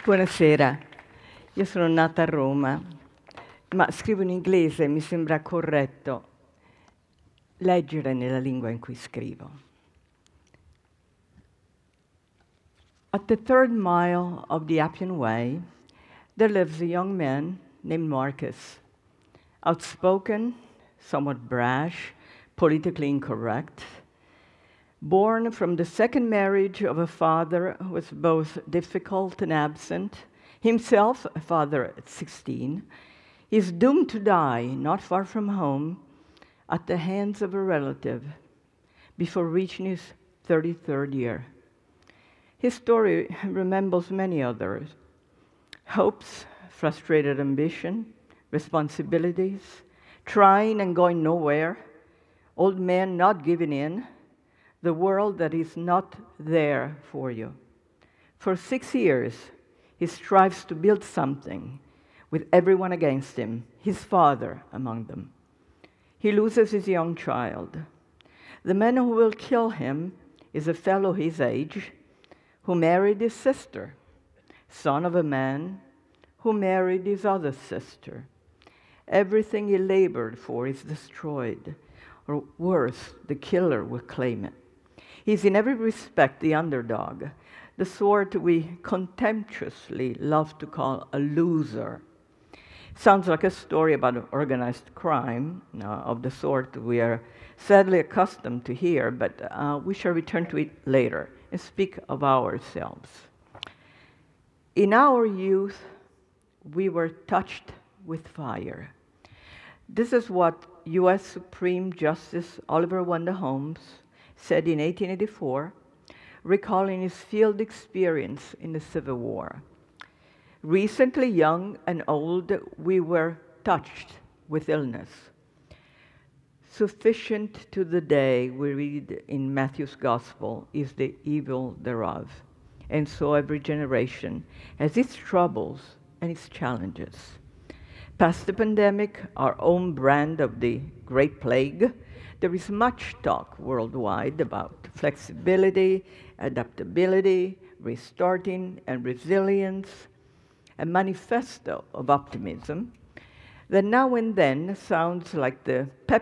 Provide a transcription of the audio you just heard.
Buonasera, io sono nata a Roma, ma scrivo in inglese e mi sembra corretto leggere nella lingua in cui scrivo. At the third mile of the Appian Way, there lives a young man named Marcus, outspoken, somewhat brash, politically incorrect, born from the second marriage of a father who was both difficult and absent, himself a father at 16, is doomed to die not far from home at the hands of a relative before reaching his 33rd year. His story resembles many others: hopes, frustrated ambition, responsibilities, trying and going nowhere, old men not giving in, the world that is not there for you. For 6 years, he strives to build something with everyone against him, his father among them. He loses his young child. The man who will kill him is a fellow his age who married his sister, son of a man who married his other sister. Everything he labored for is destroyed, or worse, the killer will claim it. He's in every respect the underdog, the sort we contemptuously love to call a loser. Sounds like a story about organized crime, of the sort we are sadly accustomed to hear, but we shall return to it later and speak of ourselves. In our youth, we were touched with fire. This is what U.S. Supreme Justice Oliver Wendell Holmes said in 1884, recalling his field experience in the Civil War. Recently, young and old, we were touched with illness. Sufficient to the day, we read in Matthew's Gospel, is the evil thereof. And so every generation has its troubles and its challenges. Past the pandemic, our own brand of the Great Plague, there is much talk worldwide about flexibility, adaptability, restarting, and resilience, a manifesto of optimism that now and then sounds like the pep